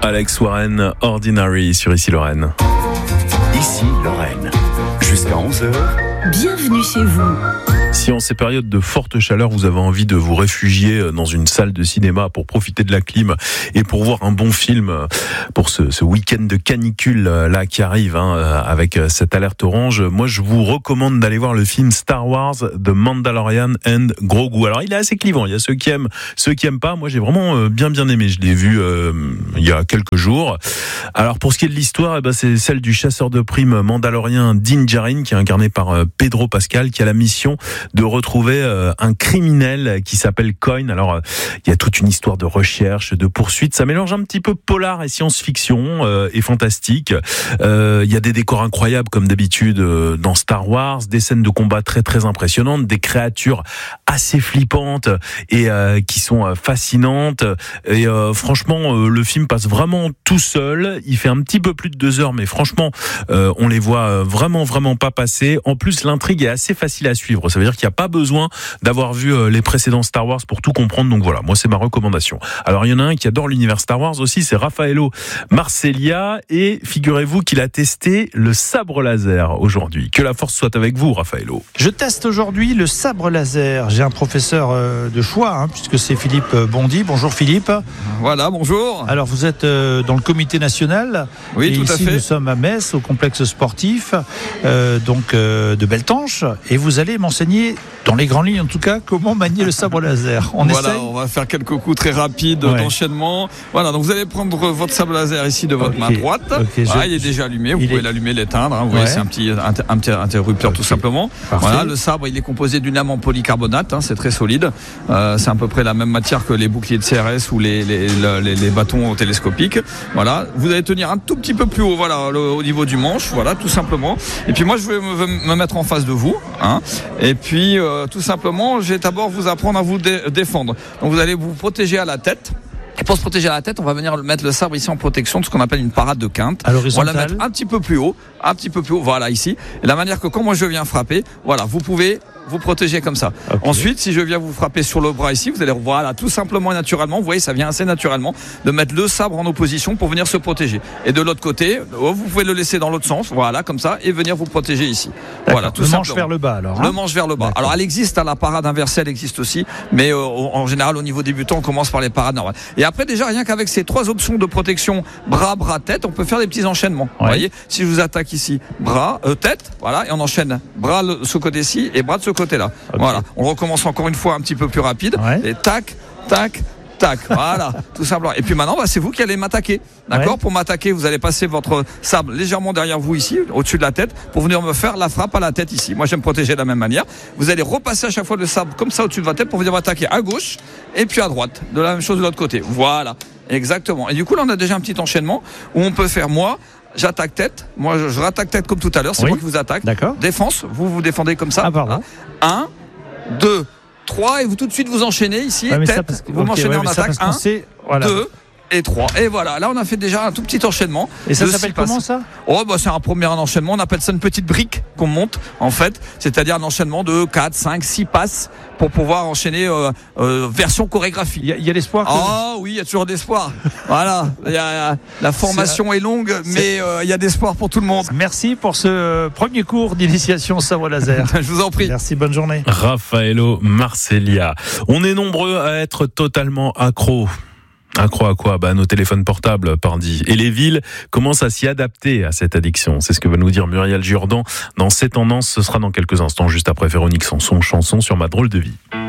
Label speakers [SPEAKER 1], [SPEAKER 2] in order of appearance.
[SPEAKER 1] Alex Warren, Ordinary sur Ici Lorraine.
[SPEAKER 2] Ici Lorraine, jusqu'à 11h.
[SPEAKER 3] Bienvenue chez vous.
[SPEAKER 1] Si en ces périodes de forte chaleur, vous avez envie de vous réfugier dans une salle de cinéma pour profiter de la clim et pour voir un bon film pour ce week-end de canicule là qui arrive avec cette alerte orange, moi je vous recommande d'aller voir le film Star Wars The Mandalorian and Grogu. Alors il est assez clivant, il y a ceux qui aiment pas. Moi j'ai vraiment bien aimé, je l'ai vu il y a quelques jours. Alors pour ce qui est de l'histoire, c'est celle du chasseur de primes mandalorien Din Djarin qui est incarné par Pedro Pascal, qui a la mission de retrouver un criminel qui s'appelle Coin. Alors il y a toute une histoire de recherche, de poursuite, ça mélange un petit peu polar et science-fiction et fantastique. Il y a des décors incroyables comme d'habitude dans Star Wars, des scènes de combat très impressionnantes, des créatures assez flippantes et qui sont fascinantes. Et franchement, le film passe vraiment tout seul. Il fait un petit peu plus de 2 heures, mais franchement, on les voit vraiment pas passer. En plus, l'intrigue est assez facile à suivre. Ça veut dire qu'il n'y a pas besoin d'avoir vu les précédents Star Wars pour tout comprendre. Donc voilà, moi c'est ma recommandation. Alors il y en a un qui adore l'univers Star Wars aussi, c'est Raffaello Marcellia, et figurez-vous qu'il a testé le sabre laser aujourd'hui. Que la force soit avec vous, Raffaello.
[SPEAKER 4] Je teste aujourd'hui le sabre laser. J'ai un professeur de choix, puisque c'est Philippe Bondy. Bonjour Philippe.
[SPEAKER 5] Voilà, bonjour.
[SPEAKER 4] Alors vous êtes dans le comité national.
[SPEAKER 5] Oui,
[SPEAKER 4] et
[SPEAKER 5] tout à
[SPEAKER 4] ici,
[SPEAKER 5] fait.
[SPEAKER 4] Nous sommes à Metz, au complexe sportif de Beltanche, et vous allez m'enseigner, dans les grandes lignes en tout cas, comment manier le sabre laser. On
[SPEAKER 5] va faire quelques coups très rapides d'enchaînement. Voilà, donc vous allez prendre votre sabre laser ici de votre main droite. Il est déjà allumé, vous pouvez l'allumer, l'éteindre. Vous voyez, c'est un petit interrupteur tout simplement.
[SPEAKER 4] Parfait.
[SPEAKER 5] Voilà, le sabre, il est composé d'une lame en polycarbonate, c'est très solide. C'est à peu près la même matière que les boucliers de CRS ou les bâtons télescopiques. Voilà, vous allez tenir un tout petit peu plus haut, voilà, au niveau du manche, voilà, tout simplement. Et puis moi, je vais me mettre en face de vous, et puis tout simplement, je vais d'abord vous apprendre à vous défendre. Donc vous allez vous protéger à la tête. Et pour se protéger à la tête, on va venir mettre le sabre ici en protection de ce qu'on appelle une parade de quinte.
[SPEAKER 4] À l'horizontale.
[SPEAKER 5] On va la mettre un petit peu plus haut, voilà ici. Et la manière que quand moi je viens frapper, voilà, vous pouvez vous protéger comme ça. Okay. Ensuite, si je viens vous frapper sur le bras ici, vous allez voir tout simplement et naturellement, vous voyez, ça vient assez naturellement de mettre le sabre en opposition pour venir se protéger. Et de l'autre côté, vous pouvez le laisser dans l'autre sens, voilà, comme ça, et venir vous protéger ici. Voilà, tout simplement.
[SPEAKER 4] Le manche vers le bas alors.
[SPEAKER 5] Le manche vers le bas. Alors elle existe, la parade inversée, elle existe aussi, mais en général au niveau débutant, on commence par les parades normales. Et après déjà, rien qu'avec ces 3 options de protection, bras, tête, on peut faire des petits enchaînements. Vous voyez, si je vous attaque ici, bras, tête, voilà, et on enchaîne bras de ce côté-ci et bras de ce côté-là. Okay. Voilà, on recommence encore une fois un petit peu plus rapide. Et tac, voilà, tout simplement. Et puis maintenant, c'est vous qui allez m'attaquer. D'accord ? Pour m'attaquer, vous allez passer votre sabre légèrement derrière vous ici, au-dessus de la tête, pour venir me faire la frappe à la tête ici. Moi, je vais me protéger de la même manière. Vous allez repasser à chaque fois le sabre comme ça au-dessus de votre tête pour venir m'attaquer à gauche et puis à droite. De la même chose de l'autre côté. Voilà, exactement. Et du coup, là, on a déjà un petit enchaînement où on peut faire j'attaque tête, moi je rattaque tête comme tout à l'heure, c'est moi qui vous attaque.
[SPEAKER 4] D'accord.
[SPEAKER 5] Défense, vous défendez comme ça. 1, 2, 3 et vous tout de suite vous enchaînez ici, tête, vous m'enchaînez en attaque, 1, 2 et 3. Et voilà, là on a fait déjà un tout petit enchaînement.
[SPEAKER 4] Et ça s'appelle comment ça ?
[SPEAKER 5] C'est un premier enchaînement, on appelle ça une petite brique qu'on monte en fait, c'est-à-dire un enchaînement de 4, 5, 6 passes pour pouvoir enchaîner version chorégraphie.
[SPEAKER 4] Il y a l'espoir
[SPEAKER 5] oui, il y a toujours d'espoir. Voilà, la formation est longue, mais il y a d'espoir pour tout le monde.
[SPEAKER 4] Merci pour ce premier cours d'initiation au sabre laser.
[SPEAKER 5] Je vous en prie.
[SPEAKER 4] Merci, bonne journée.
[SPEAKER 1] Raffaello Marcellia. On est nombreux à être totalement accros. Accro à quoi ? Nos téléphones portables, pardi. Et les villes commencent à s'y adapter à cette addiction. C'est ce que va nous dire Muriel Jourdan dans C'est Tendance. Ce sera dans quelques instants, juste après Véronique Sanson, chanson sur ma drôle de vie.